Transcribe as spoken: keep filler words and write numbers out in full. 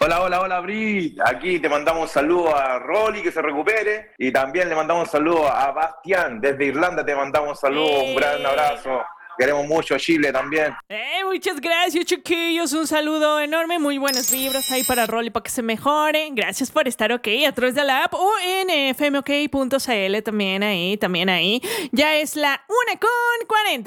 Hola, hola, hola, Bri. Aquí te mandamos un saludo a Rolly, que se recupere. Y también le mandamos un saludo a Bastián. Desde Irlanda te mandamos un saludo, un gran ¡Eh! abrazo. Queremos mucho Chile también. Eh, muchas gracias, chiquillos. Un saludo enorme. Muy buenas vibras ahí para Rolly para que se mejore. Gracias por estar ok a través de la app o en f m o k punto c l también ahí, también ahí. Ya es la una con cuarenta.